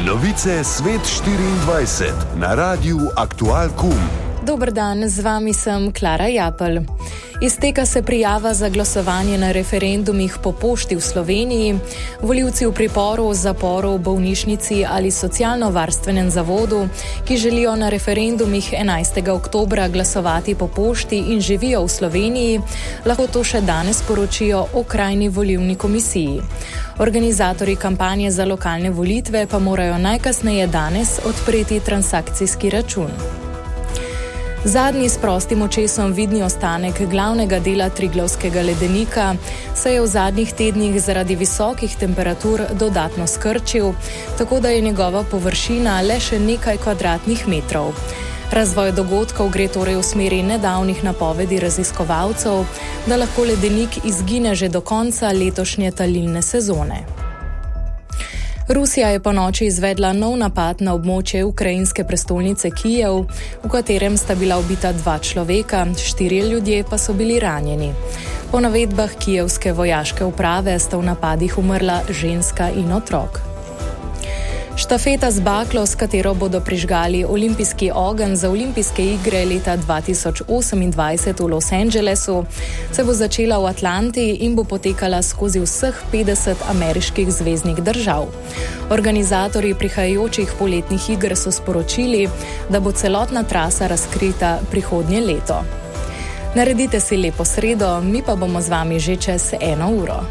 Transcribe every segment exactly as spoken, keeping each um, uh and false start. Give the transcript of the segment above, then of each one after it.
Novice Svet štiriindvajset na Radiu Aktual Kum. Dober dan, z vami sem Klara Japelj. Izteka se prijava za glasovanje na referendumih po pošti v Sloveniji. Volivci v priporu, zaporu, bolnišnici ali socialno-varstvenem zavodu, ki želijo na referendumih enajstega oktobra glasovati po pošti in živijo v Sloveniji, lahko to še danes poročijo okrajni volilni komisiji. Organizatorji kampanje za lokalne volitve pa morajo najkasneje danes odpreti transakcijski račun. Zadnji s prostim očesom vidni ostanek glavnega dela Triglavskega ledenika se je v zadnjih tednih zaradi visokih temperatur dodatno skrčil, tako da je njegova površina le še nekaj kvadratnih metrov. Razvoj dogodkov gre torej v smeri nedavnih napovedi raziskovalcev, da lahko ledenik izgine že do konca letošnje talilne sezone. Rusija je ponoči izvedla nov napad na območje ukrajinske prestolnice Kijev, v katerem sta bila ubita dva človeka, štirje ljudje pa so bili ranjeni. Po navedbah kijevske vojaške uprave sta v napadih umrla ženska in otrok. Štafeta z baklo, s katero bodo prižgali olimpijski ogenj za olimpijske igre leta dva tisoč osemindvajset v Los Angelesu, se bo začela v Atlanti in bo potekala skozi vseh petdeset ameriških zveznih držav. Organizatorji prihajajočih poletnih iger so sporočili, da bo celotna trasa razkrita prihodnje leto. Naredite si lepo sredo, mi pa bomo z vami že čez eno uro.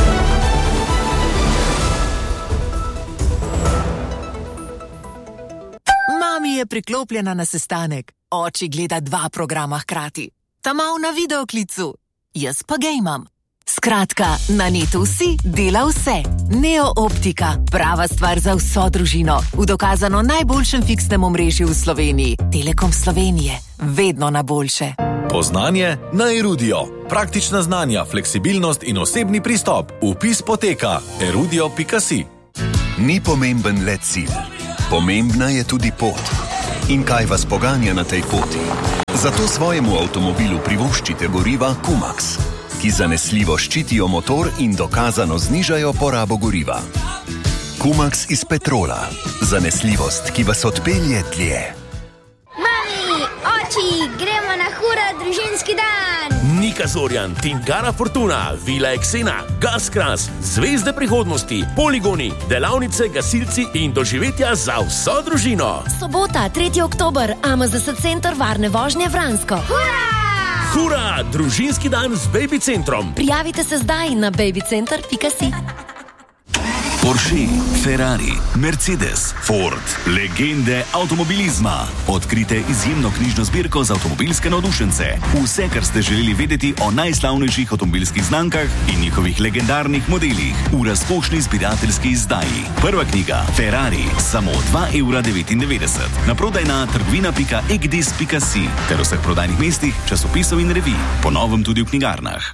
Je priklopljena na sestanek. Oči gleda dva programa hkrati. Ta mal na videoklicu. Jaz pa gejmam. Skratka, na netu vsi dela vse. Neo Optika. Prava stvar za vso družino. V dokazano najboljšem fiksnem omrežju v Sloveniji. Telekom Slovenije. Vedno na boljše. Poznanje na Erudio. Praktična znanja, fleksibilnost in osebni pristop. Vpis poteka erudio pika si. Ni pomemben le cilj. Pomembna je tudi pot. In kaj vas poganja na tej poti? Zato svojemu avtomobilu privoščite goriva Kumax, ki zanesljivo ščitijo motor in dokazano znižajo porabo goriva. Kumax iz petrola. Zanesljivost, ki vas odpelje dlje. Mami, oči, gremo na hura družinski dan! Nika Zorjan, Tingara Fortuna, Vila Eksena, Gaskras, Zvezde prihodnosti, poligoni, delavnice, gasilci in doživetja za vso družino. Sobota, tretji oktober, A M Z S center varne vožnje Vransko. Hura! Hura, družinski dan z Baby centrom. Prijavite se zdaj na baby center pika si. Porsche, Ferrari, Mercedes, Ford, legende avtomobilizma. Odkrite izjemno knjižno zbirko za avtomobilske navdušence. Vse, kar ste želeli vedeti o najslavnejših avtomobilskih znamkah in njihovih legendarnih modelih v razkošni zbirateljski izdaji. Prva knjiga, Ferrari, samo dva evra devetindevetdeset. Naprodaj na trgovina pika egdis pika si ter vseh prodajnih mestih, časopisov in revij. Po novem tudi v knjigarnah.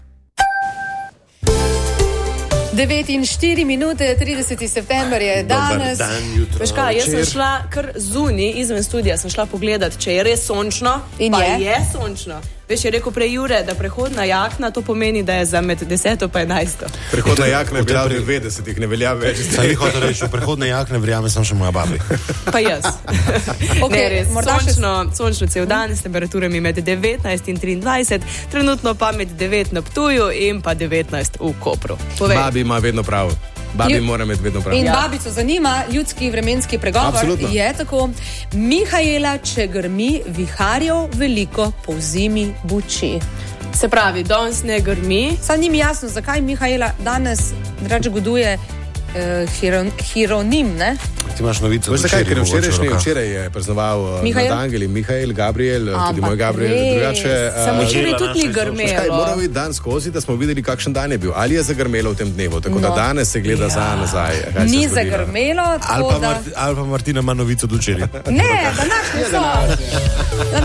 devet in štiri minute, trideseti september je danes. Dobar dan, jutro. Veš kaj, jaz sem šla kar zunaj, izven studija, sem šla pogledat, če je res sončno. In pa je? je sončno. Veš, je rekel prej Jure, da prehodna jakna, to pomeni, da je za med deseto pa enajsto. Prehodna jakna je bila v devetdesetih, ne velja več. Saj mi hotel reči, v prehodne jakne verjame sem še moja babi. Pa jaz. Okay, ne, res, sončno, sončno cel dan, s temperaturami med devetnajst in triindvajset, trenutno pa med devet na Ptuju in pa devetnajst v Kopru. Povej. Babi ima vedno prav. Babi mora imeti vedno prav. In ja. Babico zanima ljudski vremenski pregovor. Absolutno. Je tako. Mihaela, če grmi, viharjev veliko po zimi buči. Se pravi, danes ne grmi. Sam ni mi jasno, zakaj Mihaela danes drač goduje eh, hiron, hironim, ne? Ti imaš novico. Veš zakaj, ker včerajšnji včeraj je praznoval nadangeli Mihael, Gabriel, A, tudi moj Gabriel. Drugače, samo včeraj tudi ni grmelo. Moral biti dan skozi, da smo videli, kakšen dan je bil. Ali je zagrmelo v tem dnevu, tako no. Da danes se gleda ja. za nazaj. Ni zagrmelo, tako ali da... Ali pa Martina ima novico do včeraj. Ne, današnji so.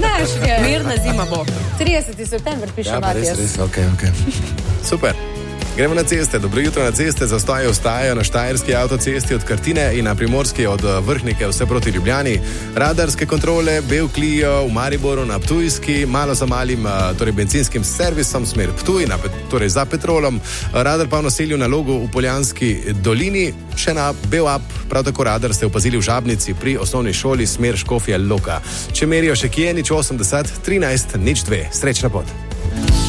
Današnji. Mirna zima bo. trideseti september piše ja, Matijas. Res, res, ok, ok. Super. Gremo na ceste. Dobro jutro na ceste. Zastoje ostajajo na štajerski avtocesti od Krtine in na primorski od Vrhnike vse proti Ljubljani. Radarske kontrole Bevklijo v Mariboru na Ptujski, malo za malim torej benzinskim servisom smer Ptuj, na, torej za Petrolom. Radar pa v naselju na Logu v Poljanski dolini. Še na Belup, prav tako radar ste opazili v Žabnici pri osnovni šoli smer Škofja Loka. Če merijo še kje, nič osemdeset, trinajst, nič dve. Srečna pot.